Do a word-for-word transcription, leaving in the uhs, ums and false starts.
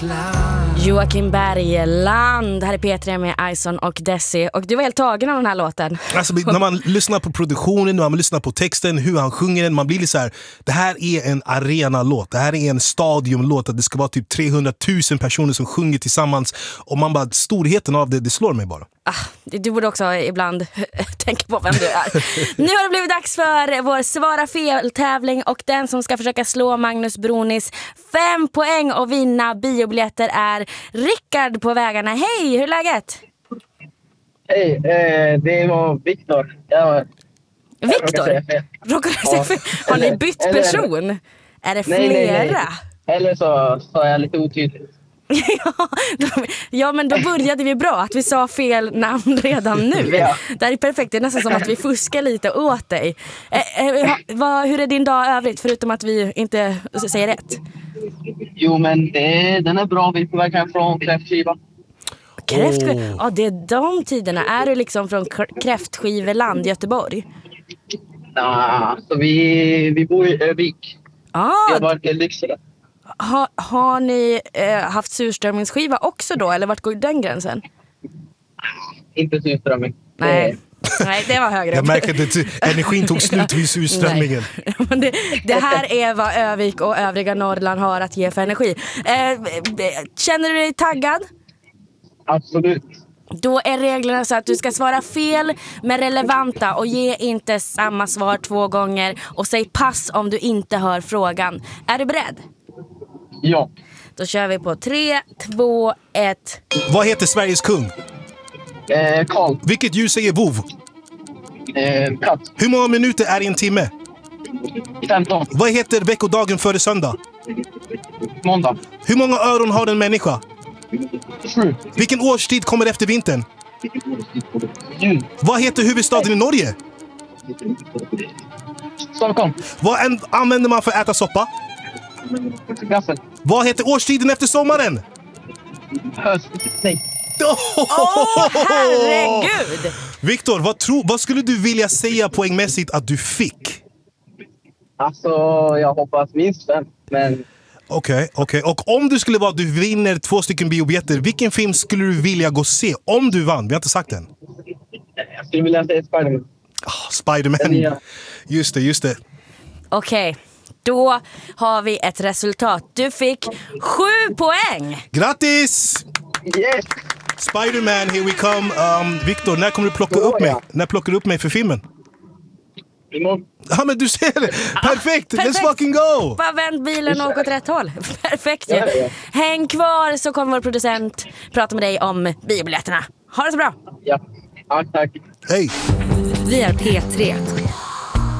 Joakim Bergland, här är P tre med Ison och Desi. Och du var helt tagen av den här låten. Alltså, när man lyssnar på produktionen, när man lyssnar på texten, hur han sjunger den, man blir lite så här: det här är en arena-låt, det här är en stadiumlåt, att det ska vara typ trehundratusen personer som sjunger tillsammans. Och man bara, storheten av det, det slår mig bara. Ah, du borde också ibland tänka på vem du är. Nu har det blivit dags för vår Svara fel-tävling, och den som ska försöka slå Magnus Bronis fem poäng och vinna biobiljetter är Rickard på vägarna. Hej, hur är läget? Hej, eh, det var Viktor. Jag, Viktor? Råkade jag säga fel? Har ni bytt person? Eller, är det flera? Nej, nej, nej. Eller så sa jag lite otydligt. ja, då, ja, men då började vi bra. Att vi sa fel namn redan nu. Ja. Det här är perfekt. Det är nästan som att vi fuskar lite åt dig. Eh, eh, vad, hur är din dag övrigt, förutom att vi inte säger rätt? Jo, men det, den är bra. Vi är på väg hem från kräftskiva. Kräftskiva? Oh. Ja, det är de tiderna. Är du liksom från Kräftskiveland, Göteborg? Ja, så vi, vi bor i Övik. Ah. Vi har varit i Lycksele. Ha, har ni eh, haft surströmmingsskiva också då? Eller vart går den gränsen? Inte surströmming. Nej. Nej, det var högre. Jag märker att energin tog slut vid surströmmingen. det, det här är vad Övik och övriga Norrland har att ge för energi. Eh, känner du dig taggad? Absolut. Då är reglerna så att du ska svara fel med relevanta och ge inte samma svar två gånger. Och säg pass om du inte hör frågan. Är du beredd? Ja. Då kör vi på tre, två, ett. Vad heter Sveriges kung? Eh, Karl. Vilket djur säger vov? Eh, katt. Hur många minuter är i en timme? femton. Vad heter veckodagen före söndag? Måndag. Hur många öron har en människa? Sju. Vilken årstid kommer efter vintern? Jul. Vad heter huvudstaden i Norge? Stockholm. Vad en- använder man för att äta soppa? Gaffel. Vad heter årstiden efter sommaren? Höst. Nej. Åh, oh, herregud! Viktor, vad, tro, vad skulle du vilja säga poängmässigt att du fick? Alltså, jag hoppas minst fem, men... Okej, okay, okej. Okay. Och om du skulle vara att du vinner två stycken biobiljetter, vilken film skulle du vilja gå se om du vann? Vi har inte sagt den. Jag skulle vilja se Spider-Man. Oh, Spider-Man. Just det, just det. Okej. Okay. Då har vi ett resultat. Du fick sju poäng. Grattis! Yes! Spider-Man, here we come. Um, Viktor, när kommer du plocka upp mig? När plockar du upp mig för filmen? Imorgon. Ja, men du ser det. Ah, perfekt. perfekt. Let's fucking go. Bara vänd bilen och åka åt rätt håll. Perfekt ju. Ja, ja. Häng kvar så kommer vår producent prata med dig om biobiljetterna. Ha det så bra. Ja, tack, tack. Hej. Vi är P tre.